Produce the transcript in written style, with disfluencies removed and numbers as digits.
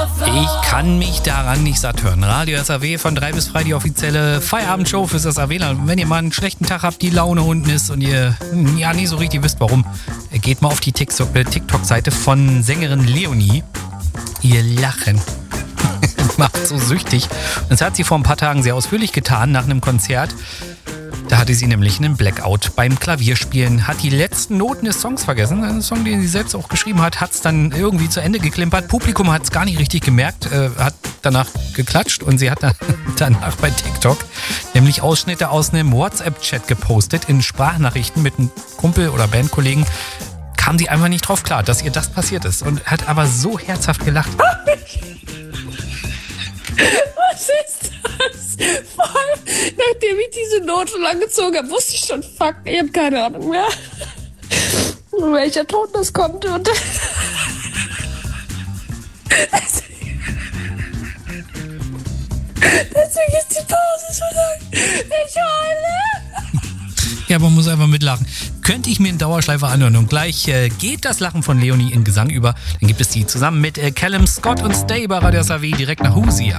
Ich kann mich daran nicht satt hören. Radio SAW von 3 bis 3, die offizielle Feierabendshow fürs SAW. Wenn ihr mal einen schlechten Tag habt, die Laune unten ist und ihr ja nie so richtig wisst, warum, geht mal auf die TikTok-Seite von Sängerin Leonie. Ihr Lachen macht so süchtig. Und das hat sie vor ein paar Tagen sehr ausführlich getan nach einem Konzert. Da hatte sie nämlich einen Blackout beim Klavierspielen, hat die letzten Noten des Songs vergessen. Einen Song, den sie selbst auch geschrieben hat, hat es dann irgendwie zu Ende geklimpert. Publikum hat es gar nicht richtig gemerkt, hat danach geklatscht und sie hat danach bei TikTok nämlich Ausschnitte aus einem WhatsApp-Chat gepostet in Sprachnachrichten mit einem Kumpel oder Bandkollegen. Kam sie einfach nicht drauf klar, dass ihr das passiert ist und hat aber so herzhaft gelacht. Was ist das? Vor allem, nachdem ich diese Note lang gezogen habe, wusste ich schon, fuck, ich habe keine Ahnung mehr, welcher Ton das kommt. Und deswegen ist die Pause so lang. Ich heule. Ja, man muss einfach mitlachen. Könnte ich mir in Dauerschleife anhören. Und gleich geht das Lachen von Leonie in Gesang über. Dann gibt es die zusammen mit Callum Scott und Stay bei Radio SAW direkt nach Husia.